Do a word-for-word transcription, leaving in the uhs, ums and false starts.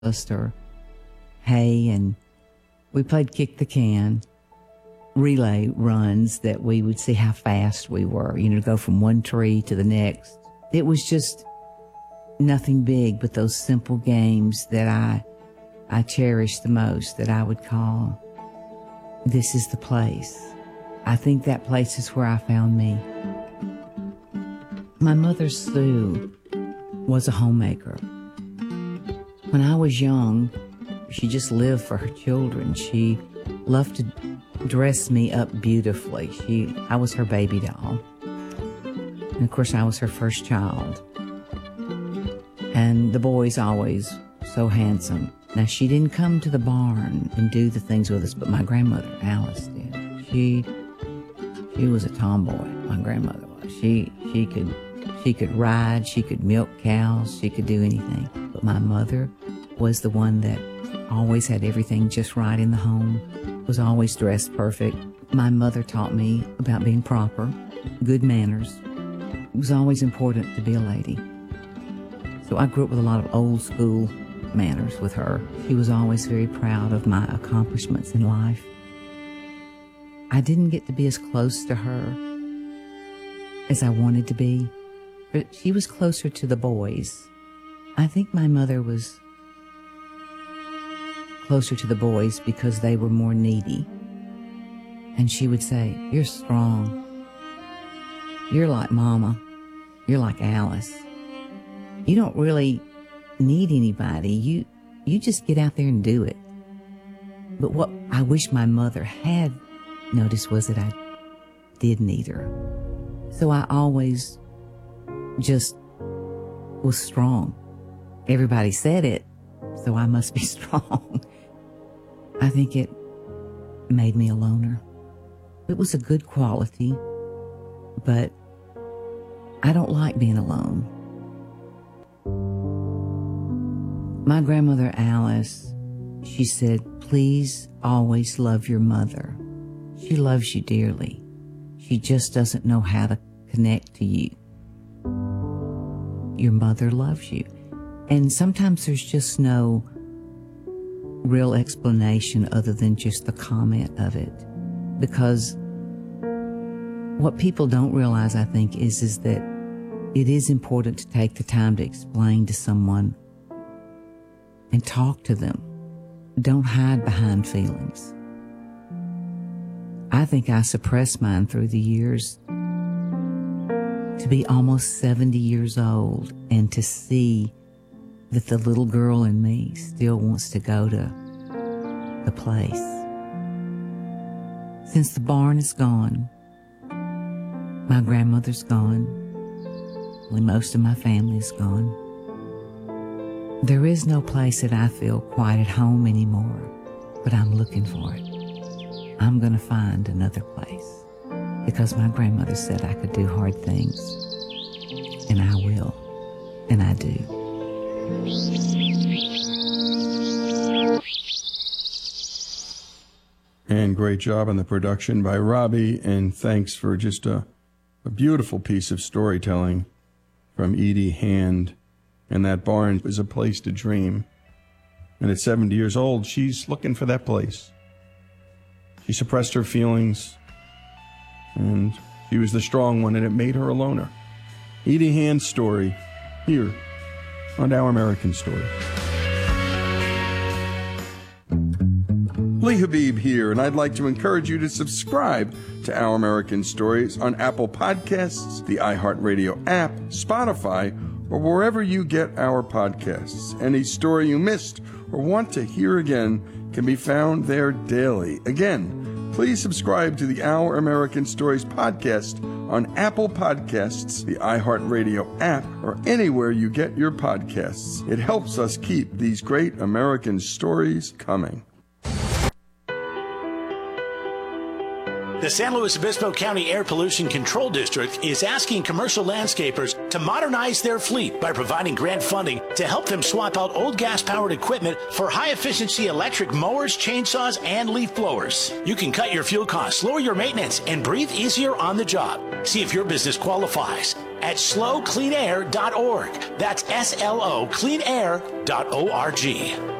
or hay, and we played kick the can, relay runs that we would see how fast we were, you know, to go from one tree to the next. It was just nothing big, but those simple games that I I cherished the most, that I would call, this is the place. I think that place is where I found me. My mother, Sue, was a homemaker. When I was young, she just lived for her children. She loved to dress me up beautifully. She, I was her baby doll. And of course, I was her first child. And the boys always so handsome. Now, she didn't come to the barn and do the things with us, but my grandmother, Alice, did. She, she was a tomboy, my grandmother was. She, she could, she could ride, she could milk cows, she could do anything. But my mother was the one that always had everything just right in the home, was always dressed perfect. My mother taught me about being proper, good manners. It was always important to be a lady. So I grew up with a lot of old school manners with her. She was always very proud of my accomplishments in life. I didn't get to be as close to her as I wanted to be, but she was closer to the boys. I think my mother was closer to the boys because they were more needy. And she would say, "You're strong. You're like Mama. You're like Alice. You don't really need anybody. You you just get out there and do it." But what I wish my mother had noticed was that I did need her. So I always just was strong. Everybody said it, so I must be strong. I think it made me a loner. It was a good quality, but I don't like being alone. My grandmother, Alice, she said, "Please always love your mother. She loves you dearly. She just doesn't know how to connect to you. Your mother loves you." And sometimes there's just no real explanation other than just the comment of it. Because what people don't realize, I think, is, is that it is important to take the time to explain to someone and talk to them. Don't hide behind feelings. I think I suppressed mine through the years. To be almost seventy years old and to see that the little girl in me still wants to go to the place. Since the barn is gone, my grandmother's gone, most of my family is gone, there is no place that I feel quite at home anymore, but I'm looking for it. I'm going to find another place because my grandmother said I could do hard things, and I will, and I do. And great job on the production by Robbie, and thanks for just a, a beautiful piece of storytelling from Edie Hand. And that barn is a place to dream. And at seventy years old, she's looking for that place. She suppressed her feelings, and she was the strong one, and it made her a loner. Edie Hand's story here on Our American Story. Lee Habib here, and I'd like to encourage you to subscribe to Our American Stories on Apple Podcasts, the iHeartRadio app, Spotify, or wherever you get our podcasts. Any story you missed or want to hear again can be found there daily. Again, please subscribe to the Our American Stories podcast on Apple Podcasts, the iHeartRadio app, or anywhere you get your podcasts. It helps us keep these great American stories coming. The San Luis Obispo County Air Pollution Control District is asking commercial landscapers to modernize their fleet by providing grant funding to help them swap out old gas-powered equipment for high-efficiency electric mowers, chainsaws, and leaf blowers. You can cut your fuel costs, lower your maintenance, and breathe easier on the job. See if your business qualifies at slow clean air dot org. That's S L O clean air dot org.